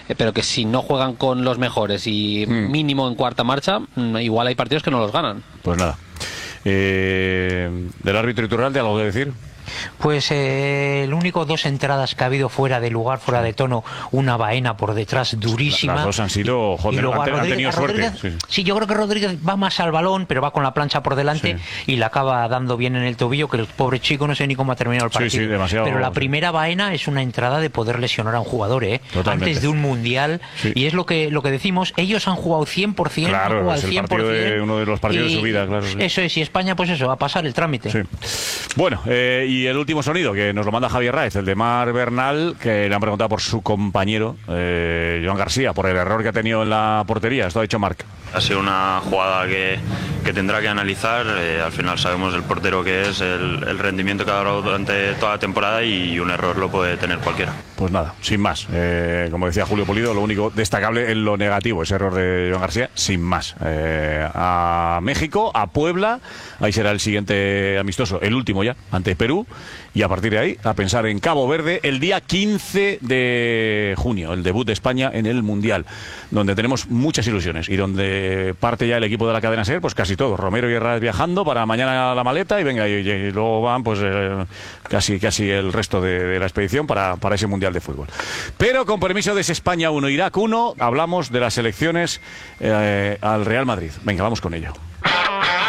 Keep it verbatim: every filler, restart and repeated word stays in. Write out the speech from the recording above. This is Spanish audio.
eh, pero que si no juegan con los mejores y mm. mínimo en cuarta marcha, igual hay partidos que no los ganan. Pues nada. Eh, ¿Del árbitro Iturralde algo que decir? Pues eh, el único dos entradas que ha habido fuera de lugar, fuera de tono, una baena por detrás durísima. Las dos han sido, joder, y luego han, Rodríguez, han tenido suerte. Rodríguez, sí. sí, yo creo que Rodríguez va más al balón, pero va con la plancha por delante sí. y la acaba dando bien en el tobillo, que el pobre chico no sé ni cómo ha terminado el partido. Sí, sí, demasiado, pero la sí. primera baena es una entrada de poder lesionar a un jugador, ¿eh? Antes de un mundial, sí. y es lo que lo que decimos, ellos han jugado cien por cien, claro, han jugado es al el cien por cien, partido de uno de los partidos y, de su vida, claro. Sí. Eso es, y España, pues eso, va a pasar el trámite. Sí. Bueno, eh, y el último sonido que nos lo manda Javier Raez, el de Mar Bernal, que le han preguntado por su compañero, eh, Joan García, por el error que ha tenido en la portería. Esto ha dicho Marc. Ha sido una jugada que, que tendrá que analizar. Eh, al final sabemos el portero que es, el, el rendimiento que ha dado durante toda la temporada y un error lo puede tener cualquiera. Pues nada, sin más. Eh, como decía Julio Pulido, lo único destacable en lo negativo, ese error de Joan García, sin más. Eh, a México, a Puebla, ahí será el siguiente amistoso, el último ya, ante Perú, y a partir de ahí a pensar en Cabo Verde el día quince de junio, el debut de España en el Mundial, donde tenemos muchas ilusiones y donde parte ya el equipo de la cadena SER, pues casi todo, Romero y Herrera viajando para mañana la maleta y venga, y, y luego van pues eh, casi casi el resto de, de la expedición para, para ese Mundial de fútbol. Pero con permiso de ese España uno, Irak uno, hablamos de las elecciones eh, al Real Madrid. Venga, vamos con ello.